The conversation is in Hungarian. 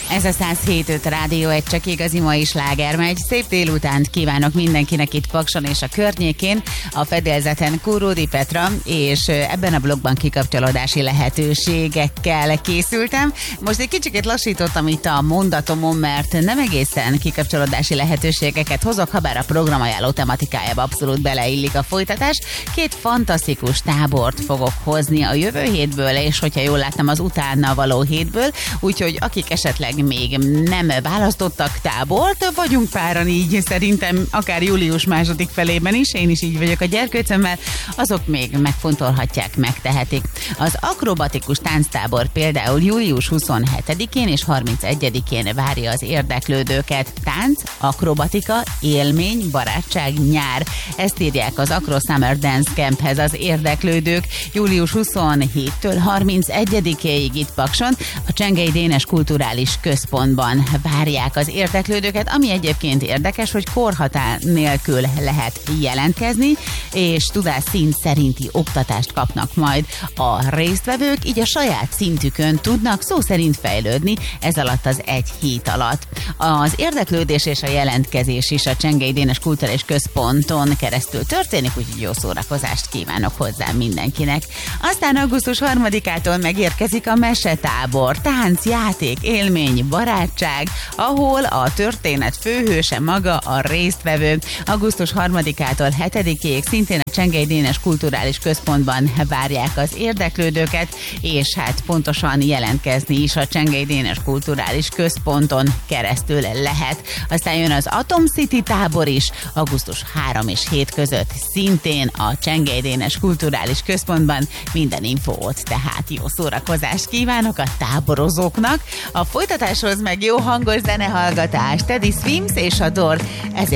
Ez a 107.5 Rádió, egy csak igazi mai sláger megy. Szép délutánt kívánok mindenkinek itt Pakson és a környékén. A fedélzeten Kóródi Petra, és ebben a blogban kikapcsolódási lehetőségekkel készültem. Most egy kicsit lassítottam itt a mondatomon, mert nem egészen kikapcsolódási lehetőségeket hozok, habár a programajánló tematikájába abszolút beleillik a folytatás. Két fantasztikus tábort fogok hozni a jövő hétből, és hogyha jól láttam, az utána való hétből, úgyhogy akik esetleg még nem választottak tábort, vagyunk páran így szerintem akár július második felében is, én is így vagyok a gyerkőcömmel, azok még megfontolhatják, megtehetik. Az akrobatikus tánctábor például július 27-én és 31-én várja az érdeklődőket. Tánc, akrobatika, élmény, barátság, nyár. Ezt írják az Acro Summer Dance Camphez az érdeklődők. Július 27-től 31-ig itt Pakson a Csengei Dénes Kulturális Központban várják az érdeklődőket, ami egyébként érdekes, hogy korhatár nélkül lehet jelentkezni, és tudásszint szerinti oktatást kapnak majd a résztvevők, így a saját szintükön tudnak szó szerint fejlődni ez alatt az egy hét alatt. Az érdeklődés és a jelentkezés is a Csengei Dénes Kulturális Központon keresztül történik, úgyhogy jó szórakozást kívánok hozzá mindenkinek. Aztán augusztus 3-ától megérkezik a mesetábor, tánc, játék, élmény, barátság, ahol a történet főhőse maga a résztvevő. Augusztus 3-ától 7-ig szintén a Csengei Dénes Kulturális Központban várják az érdeklődőket, és hát pontosan jelentkezni is a Csengei Dénes Kulturális Központon keresztül lehet. Aztán jön az Atom City tábor is, augusztus 3 és 7 között szintén a Csengei Dénes Kulturális Központban. Minden info ott, tehát jó szórakozást kívánok a táborozóknak. A folytatáshoz meg jó hangos zenehallgatás, Teddy Swims és a Dort, ezért